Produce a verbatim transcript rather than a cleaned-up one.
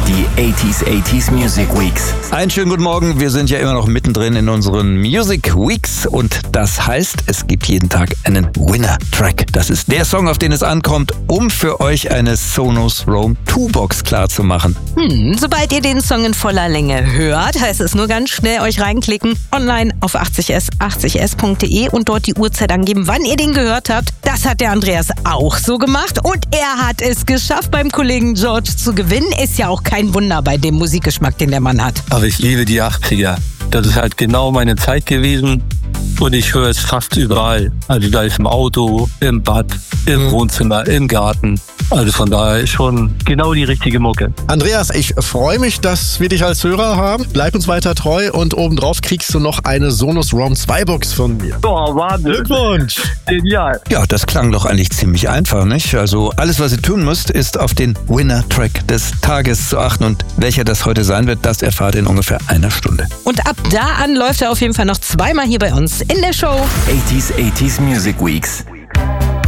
Die achtziger achtziger Music Weeks. Einen schönen guten Morgen. Wir sind ja immer noch mittendrin in unseren Music Weeks und das heißt, es gibt jeden Tag einen Winner-Track. Das ist der Song, auf den es ankommt, um für euch eine Sonos Roam zwei Box klar zu machen. Hm, sobald ihr den Song in voller Länge hört, heißt es nur ganz schnell euch reinklicken, online auf achtzig s achtzig s punkt de und dort die Uhrzeit angeben, wann ihr den gehört habt. Das hat der Andreas auch so gemacht und er hat es geschafft, beim Kollegen George zu gewinnen. Ist ja auch kein Wunder bei dem Musikgeschmack, den der Mann hat. Aber ich liebe die achtziger. Das ist halt genau meine Zeit gewesen und ich höre es fast überall. Also da ist im Auto, im Bad, im Wohnzimmer, im Garten. Also von daher ist schon genau die richtige Mucke. Andreas, ich freue mich, dass wir dich als Hörer haben. Bleib uns weiter treu und obendrauf kriegst du noch eine Sonos Roam zwei Box von mir. Oh, Wahnsinn. Glückwunsch. Genial. Ja, das klang doch eigentlich ziemlich einfach, nicht? Also alles, was ihr tun müsst, ist auf den Winner-Track des Tages zu achten und welcher das heute sein wird, das erfahrt ihr in ungefähr einer Stunde. Und ab da an läuft er auf jeden Fall noch zweimal hier bei uns in der Show. achtziger achtziger Music Weeks.